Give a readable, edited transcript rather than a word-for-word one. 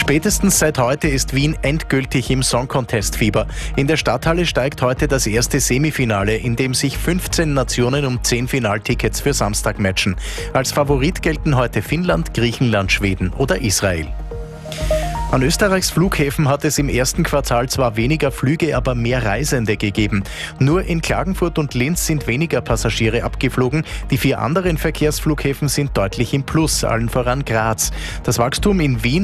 Spätestens seit heute ist Wien endgültig im Song Contest Fieber. In der Stadthalle steigt heute das erste Semifinale, in dem sich 15 Nationen um 10 Finaltickets für Samstag matchen. Als Favorit gelten heute Finnland, Griechenland, Schweden oder Israel. An Österreichs Flughäfen hat es im ersten Quartal zwar weniger Flüge, aber mehr Reisende gegeben. Nur in Klagenfurt und Linz sind weniger Passagiere abgeflogen. Die 4 anderen Verkehrsflughäfen sind deutlich im Plus, allen voran Graz. Das Wachstum in Wien